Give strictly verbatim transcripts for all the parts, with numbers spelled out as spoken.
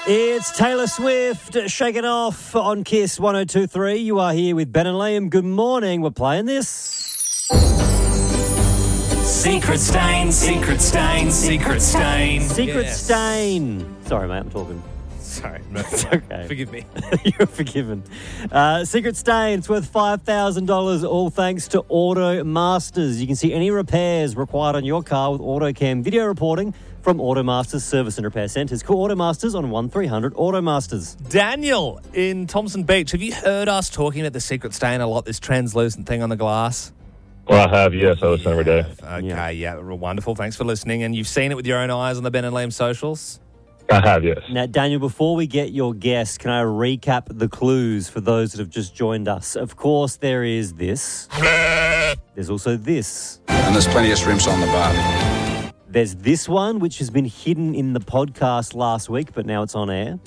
It's Taylor Swift, Shake It Off on Kiss one oh two point three. You are here with Ben and Liam. Good morning. We're playing this. Secret stain, secret stain, secret stain. Secret Yes. Stain. Sorry, mate, I'm talking. Sorry, no, It's okay. Forgive me. You're forgiven. Uh, Secret Stain, it's worth five thousand dollars, all thanks to Auto Masters. You can see any repairs required on your car with AutoCam video reporting from Auto Masters Service and Repair Centres. Call Auto Masters on one three hundred Auto Masters. Daniel in Thompson Beach, have you heard us talking about the secret stain a lot, this translucent thing on the glass? Well, I have, yes. I listen every day. Okay, Yeah. yeah, wonderful. Thanks for listening. And you've seen it with your own eyes on the Ben and Liam socials? I have, yes. Now, Daniel, before we get your guess, can I recap the clues for those that have just joined us? Of course, there is this. There's also this. And there's plenty of shrimps on the barbie. There's this one, which has been hidden in the podcast last week, but now it's on air.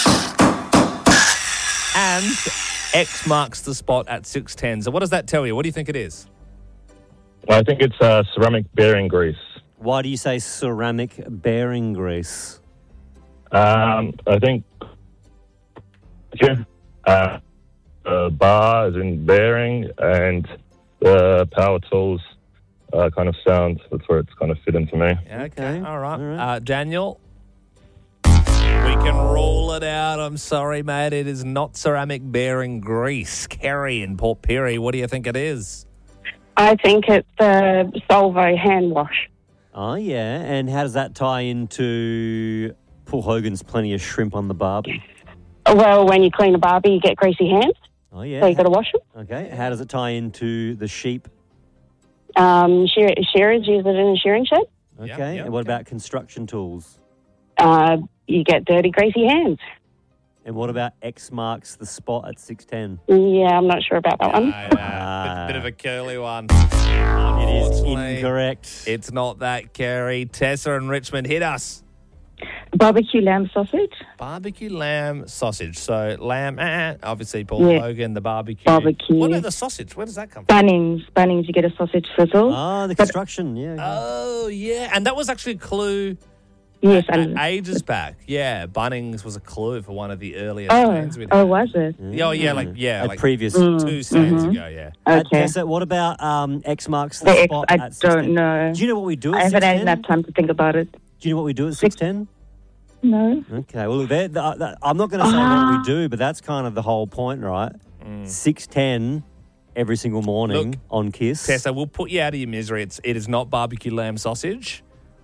And X marks the spot at six ten. So what does that tell you? What do you think it is? Well, I think it's uh, ceramic bearing grease. Why do you say ceramic bearing grease? Um, I think, yeah, uh, uh, bar is in bearing, and the power tools uh, kind of sound. That's where it's kind of fit in for me. Okay, Okay, all right. all right. Uh, Daniel, we can rule it out. I'm sorry, mate. It is not ceramic bearing grease. Kerry in Port Pirie, what do you think it is? I think it's the Solvo hand wash. Oh, yeah. And how does that tie into Paul Hogan's Plenty of Shrimp on the Barbie? Well, when you clean a Barbie, you get greasy hands, Oh, yeah. so you got to wash them. Okay. How does it tie into the sheep? Um, shear, shearers use it in a shearing shed. Okay. Yeah, yeah, and what okay. about construction tools? Uh, you get dirty, greasy hands. And what about X marks the spot at six ten? Yeah, I'm not sure about that one. I know. Bit, bit of a curly one. It is Unfortunately, incorrect. It's not that, Kerry. Tessa and Richmond, hit us. Barbecue lamb sausage. Barbecue lamb sausage. So lamb, eh, obviously Paul Yeah. Hogan, the barbecue. Barbecue. What about the sausage? Where does that come from? Bunnings. Bunnings, you get a sausage frizzle. Ah, the construction, yeah. Oh, yeah. And that was actually a clue yes. a- And, ages back. Yeah, Bunnings was a clue for one of the earlier oh, stands we'd oh, had. was it? Yeah, oh, yeah, like, yeah. At like previous. two stands ago, yeah. Uh, Okay. Tessa, what about um, X marks the, The X, spot I at six ten? don't know. Do you know what we do at I haven't six ten? had enough time to think about it. Do you know what we do at six ten? No. Okay, well, look, there- th- th- I'm not going to say what we do, but that's kind of the whole point, right? six ten every single morning Look, on Kiss. Tessa, we'll put you out of your misery. It's, it is not barbecue lamb sausage.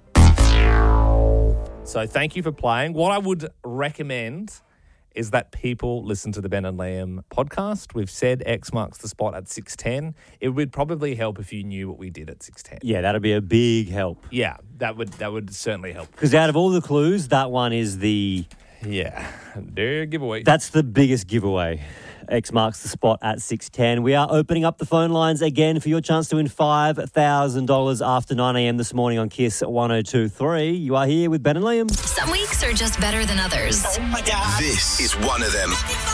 So thank you for playing. What I would recommend is that people listen to the Ben and Liam podcast. We've said X marks the spot at six ten. It would probably help if you knew what we did at six ten. Yeah, that'd be a big help. Yeah, that would that would certainly help. Because out of all the clues, that one is the... Yeah, their giveaway. That's the biggest giveaway. X marks the spot at six ten. We are opening up the phone lines again for your chance to win five thousand dollars after nine a.m. this morning on Kiss one oh two point three. You are here with Ben and Liam. Some weeks are just better than others. This is one of them.